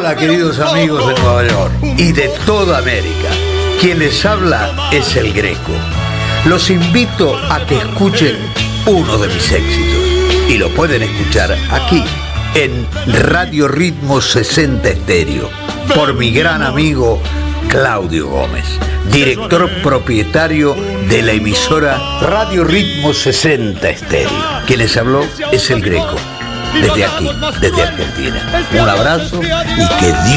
Hola queridos amigos de Nueva York y de toda América. Quien les habla es el Greco. Los invito a que escuchen uno de mis éxitos y lo pueden escuchar aquí en Radio Ritmo 60 Estéreo por mi gran amigo Claudio Gómez, director propietario de la emisora Radio Ritmo 60 Estéreo. Quien les habló es el Greco, desde aquí, desde Argentina. Un abrazo y que Dios